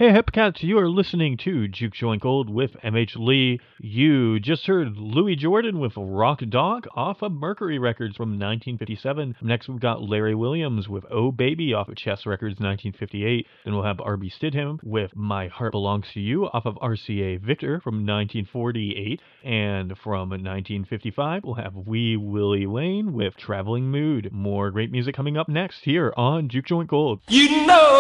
Hey, Hepcats, you are listening to Juke Joint Gold with MH Lee. You just heard Louis Jordan with Rock Dog off of Mercury Records from 1957. Next, we've got Larry Williams with Oh Baby off of Chess Records 1958. Then we'll have R.B. Stidham with My Heart Belongs to You off of RCA Victor from 1948. And from 1955, we'll have Wee Willie Wayne with Traveling Mood. More great music coming up next here on Juke Joint Gold. You know